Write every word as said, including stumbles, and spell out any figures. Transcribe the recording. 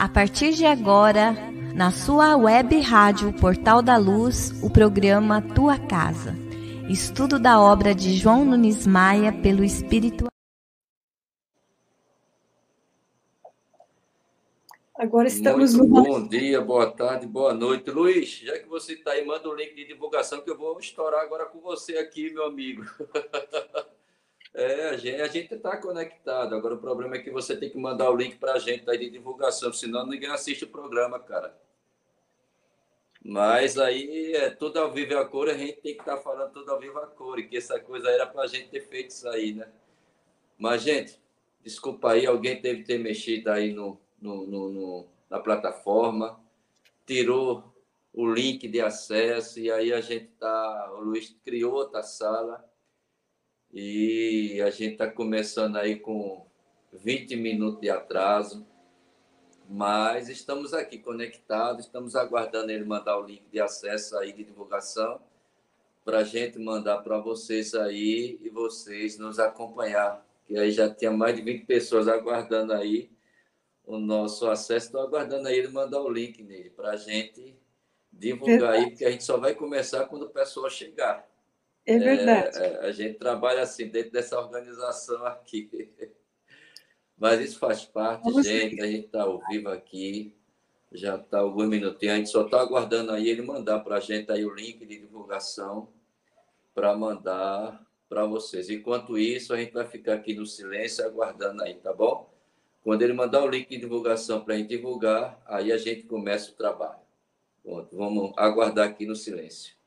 A partir de agora, na sua web rádio Portal da Luz, o programa Tua Casa. Estudo da obra de João Nunes Maia pelo Espírito. Agora estamos Muito no... bom dia, boa tarde, boa noite. Luiz, já que você está aí, manda o link de divulgação que eu vou estourar agora com você aqui, meu amigo. É, a gente a gente está conectado. Agora o problema é que você tem que mandar o link para a gente aí de divulgação, senão ninguém assiste o programa, cara. Mas aí é tudo ao vivo e a cor, a gente tem que estar tá falando tudo ao vivo a cor, e que essa coisa era para a gente ter feito isso aí, né? Mas, gente, desculpa aí, alguém teve que ter mexido aí no, no, no, no, na plataforma, tirou o link de acesso, e aí a gente tá. O Luiz criou outra sala, e a gente está começando aí com vinte minutos de atraso, mas estamos aqui conectados, estamos aguardando ele mandar o link de acesso aí de divulgação, para a gente mandar para vocês aí e vocês nos acompanhar. Que aí já tinha mais de vinte pessoas aguardando aí o nosso acesso. Estou aguardando aí ele mandar o link nele para a gente divulgar Verdade. aí, porque a gente só vai começar quando o pessoal chegar. É verdade. É, a gente trabalha assim dentro dessa organização aqui. Mas isso faz parte, Vamos gente. A gente está ao vivo aqui. Já está alguns minutinhos. A gente só está aguardando aí ele mandar para a gente aí o link de divulgação para mandar para vocês. Enquanto isso, a gente vai ficar aqui no silêncio aguardando aí, tá bom? Quando ele mandar o link de divulgação para a gente divulgar, aí a gente começa o trabalho. Pronto, vamos aguardar aqui no silêncio.